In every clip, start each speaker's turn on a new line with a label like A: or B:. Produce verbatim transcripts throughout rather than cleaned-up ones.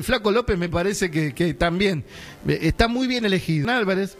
A: Flaco López me parece que, que también está muy bien elegido. Álvarez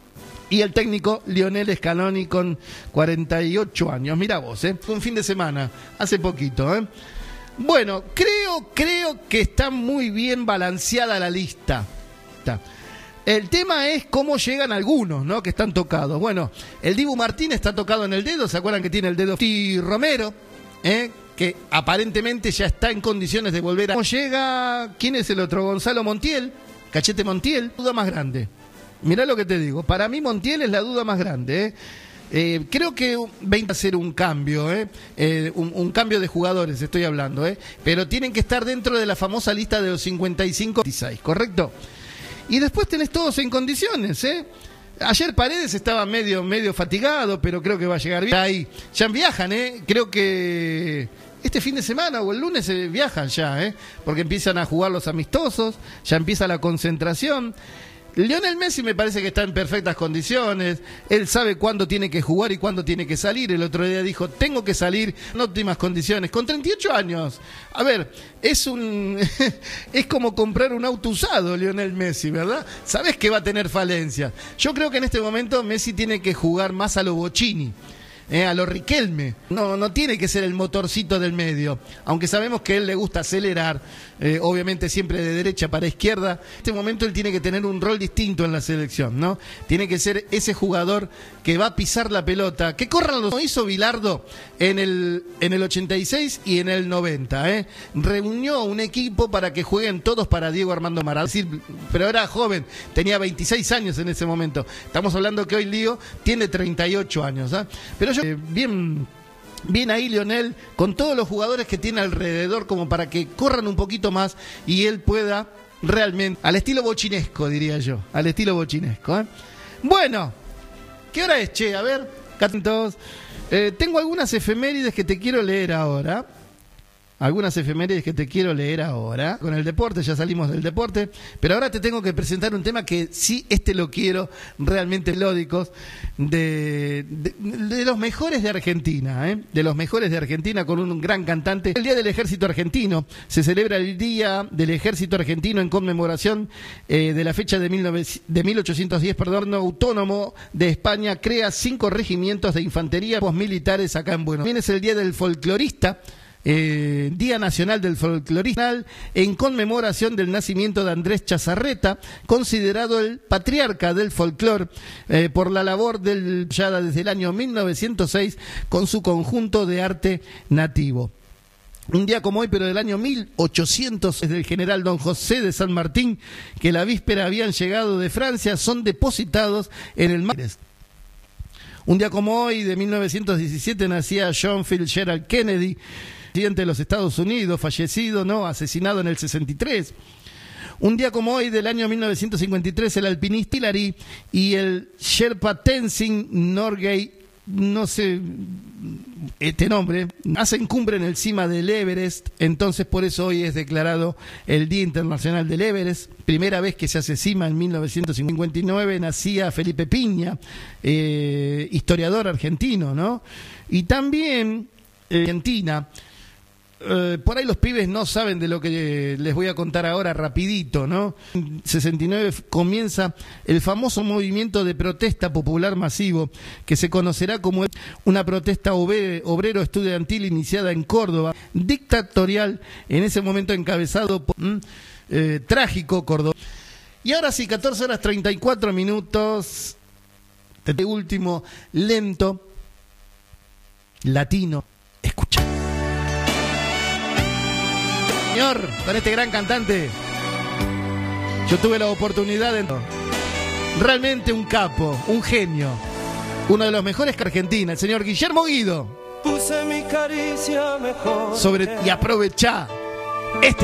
A: y el técnico Lionel Scaloni con cuarenta y ocho años. Mirá vos, ¿eh? Fue un fin de semana, hace poquito, ¿eh? Bueno, creo, creo que está muy bien balanceada la lista. Está. El tema es cómo llegan algunos, ¿no? Que están tocados. Bueno, el Dibu Martínez está tocado en el dedo, ¿se acuerdan que tiene el dedo? Y Romero, ¿eh? Que aparentemente ya está en condiciones de volver a... ¿Cómo llega? ¿Quién es el otro? Gonzalo Montiel, Cachete Montiel, duda más grande. Mirá lo que te digo, para mí Montiel es la duda más grande, ¿eh? Eh, creo que va a hacer un cambio, ¿eh? Eh, un, un cambio de jugadores, estoy hablando, ¿eh? Pero tienen que estar dentro de la famosa lista de los cincuenta y cinco, veintiséis, ¿correcto? Y después tenés todos en condiciones, ¿eh? Ayer Paredes estaba medio, medio fatigado, pero creo que va a llegar bien. Ahí ya viajan, ¿eh? Creo que este fin de semana o el lunes eh, viajan ya, ¿eh? Porque empiezan a jugar los amistosos, ya empieza la concentración. Lionel Messi me parece que está en perfectas condiciones, él sabe cuándo tiene que jugar y cuándo tiene que salir. El otro día dijo, tengo que salir en óptimas condiciones, con treinta y ocho años. A ver, es un es como comprar un auto usado, Lionel Messi, ¿verdad? Sabes que va a tener falencias. Yo creo que en este momento Messi tiene que jugar más a lo Bochini, Eh, a lo Riquelme, no, no tiene que ser el motorcito del medio, aunque sabemos que a él le gusta acelerar, eh, obviamente siempre de derecha para izquierda. En este momento él tiene que tener un rol distinto en la selección, ¿no? Tiene que ser ese jugador que va a pisar la pelota, que corran los... hizo Bilardo en el, en el ochenta y seis y en el noventa, ¿eh? Reunió un equipo para que jueguen todos para Diego Armando Maradona, es decir, pero era joven, tenía veintiséis años en ese momento. Estamos hablando que hoy Lío tiene treinta y ocho años, ¿eh? Pero yo Eh, bien, bien ahí Lionel, con todos los jugadores que tiene alrededor como para que corran un poquito más y él pueda realmente, al estilo bochinesco diría yo, al estilo bochinesco, ¿eh? Bueno, ¿qué hora es, che? A ver, todos. Eh, tengo algunas efemérides que te quiero leer ahora. Algunas efemérides que te quiero leer ahora. Con el deporte, ya salimos del deporte. Pero ahora te tengo que presentar un tema que sí, este lo quiero, realmente melódicos, de, de, de los mejores de Argentina, ¿eh? De los mejores de Argentina, con un gran cantante. El Día del Ejército Argentino. Se celebra el Día del Ejército Argentino en conmemoración eh, de la fecha de, de mil ochocientos diez, perdón, autónomo de España. Crea cinco regimientos de infantería militares acá en Buenos Aires. También es el Día del Folclorista. Eh, Día Nacional del Folclorista, en conmemoración del nacimiento de Andrés Chazarreta, considerado el patriarca del folclor, eh, por la labor del ya desde el año mil novecientos seis con su conjunto de arte nativo. Un día como hoy, pero del año mil ochocientos, es del general Don José de San Martín, que la víspera habían llegado de Francia, son depositados en el mar. Un día como hoy, de mil novecientos diecisiete, nacía John Fitzgerald Kennedy, presidente de los Estados Unidos, fallecido, ¿no? Asesinado en el sesenta y tres. Un día como hoy, del año mil novecientos cincuenta y tres, el alpinista Hillary y el Sherpa Tenzing Norgay, no sé este nombre, hacen cumbre en el cima del Everest. Entonces por eso hoy es declarado el Día Internacional del Everest. Primera vez que se hace cima en mil novecientos cincuenta y nueve, nacía Felipe Piña, eh, historiador argentino, ¿no? Y también eh, Argentina. Eh, por ahí los pibes no saben de lo que les voy a contar ahora rapidito, ¿no? En sesenta y nueve comienza el famoso movimiento de protesta popular masivo que se conocerá como una protesta obrero estudiantil iniciada en Córdoba, dictatorial, en ese momento encabezado por un eh, trágico Córdoba. Y ahora sí, catorce horas treinta y cuatro minutos, este último lento latino. Escucha. Señor, con este gran cantante, yo tuve la oportunidad de... Realmente un capo, un genio, uno de los mejores que Argentina, el señor Guillermo Guido.
B: Puse mi caricia mejor.
A: Sobre, y aprovechá este